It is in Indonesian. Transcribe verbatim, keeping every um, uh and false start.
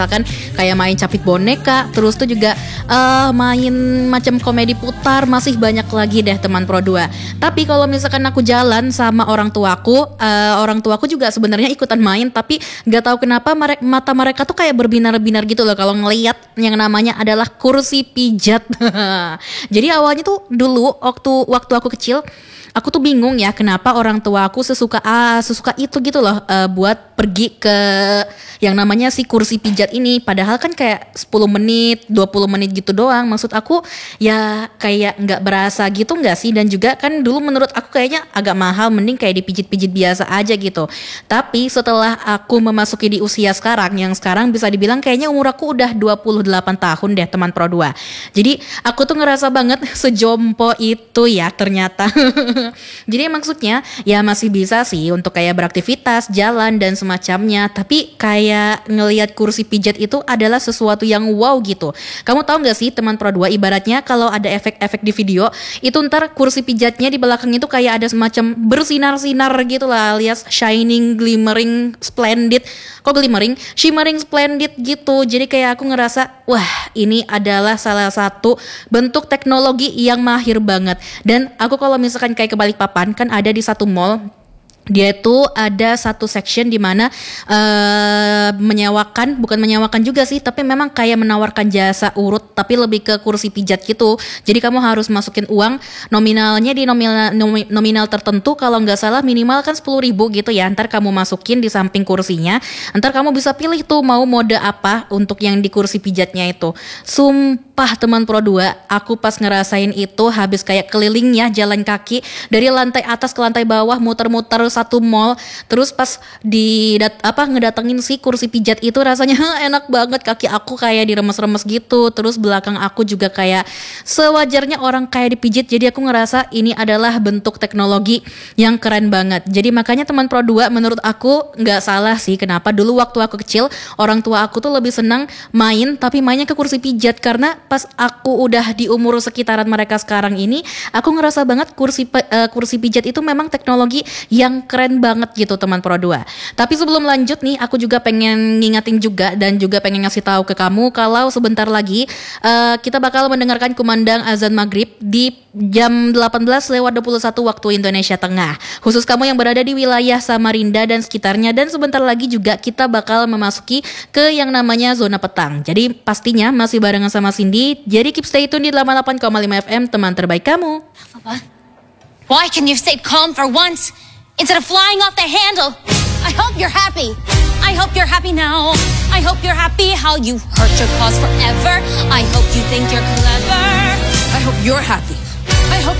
Kan kayak main capit boneka, terus tuh juga uh, main macam komedi putar, masih banyak lagi deh teman Pro dua. Tapi kalau misalkan aku jalan sama orang tuaku, uh, orang tuaku juga sebenarnya ikutan main, tapi nggak tahu kenapa mere- mata mereka tuh kayak berbinar-binar gitu loh kalau ngelihat yang namanya adalah kursi pijat. Jadi awalnya tuh dulu waktu waktu aku kecil, aku tuh bingung ya kenapa orang tua aku sesuka ah, sesuka itu gitu loh uh, buat pergi ke yang namanya si kursi pijat ini. Padahal kan kayak sepuluh menit, dua puluh menit gitu doang. Maksud aku ya kayak gak berasa gitu gak sih? Dan juga kan dulu menurut aku kayaknya agak mahal, mending kayak dipijit-pijit biasa aja gitu. Tapi setelah aku memasuki di usia sekarang, yang sekarang bisa dibilang kayaknya umur aku udah dua puluh delapan tahun deh teman Pro dua. Jadi aku tuh ngerasa banget sejompo itu ya ternyata. Jadi maksudnya ya masih bisa sih untuk kayak beraktivitas, jalan dan semacamnya. Tapi kayak ngelihat kursi pijat itu adalah sesuatu yang wow gitu. Kamu tahu gak sih teman Pro dua, ibaratnya kalau ada efek-efek di video itu ntar kursi pijatnya di belakang itu kayak ada semacam bersinar-sinar gitu lah, alias shining, glimmering, splendid. Kok glimmering? Shimmering, splendid gitu. Jadi kayak aku ngerasa wah ini adalah salah satu bentuk teknologi yang mahir banget. Dan aku kalau misalkan kayak ke Balikpapan kan ada di satu mall, dia itu ada satu section di mana uh, menyewakan, bukan menyewakan juga sih, tapi memang kayak menawarkan jasa urut, tapi lebih ke kursi pijat gitu. Jadi kamu harus masukin uang nominalnya di nominal nominal tertentu, kalau nggak salah minimal kan sepuluh ribu gitu ya. Ntar kamu masukin di samping kursinya, ntar kamu bisa pilih tuh mau mode apa untuk yang di kursi pijatnya itu. Sumpah teman Pro dua, aku pas ngerasain itu habis kayak kelilingnya jalan kaki dari lantai atas ke lantai bawah, muter-muter satu mall, terus pas di dat, apa ngedatengin si kursi pijat itu rasanya enak banget, kaki aku kayak diremes-remes gitu, terus belakang aku juga kayak sewajarnya orang kayak dipijit. Jadi aku ngerasa ini adalah bentuk teknologi yang keren banget. Jadi makanya teman Pro dua menurut aku nggak salah sih kenapa dulu waktu aku kecil orang tua aku tuh lebih senang main, tapi mainnya ke kursi pijat, karena pas aku udah di umur sekitaran mereka sekarang ini, aku ngerasa banget kursi uh, kursi pijat itu memang teknologi yang keren banget gitu teman Pro dua. Tapi sebelum lanjut nih, aku juga pengen ngingetin juga dan juga pengen ngasih tahu ke kamu kalau sebentar lagi uh, kita bakal mendengarkan kumandang azan maghrib di jam delapan belas lewat dua puluh satu waktu Indonesia Tengah. Khusus kamu yang berada di wilayah Samarinda dan sekitarnya, dan sebentar lagi juga kita bakal memasuki ke yang namanya zona petang. Jadi pastinya masih barengan sama Cindy. Jadi keep stay tune di delapan puluh delapan koma lima F M, teman terbaik kamu. Why can you stay calm for once instead of flying off the handle? I hope you're happy. I hope you're happy now. I hope you're happy how you hurt your cause forever. I hope you think you're clever. I hope you're happy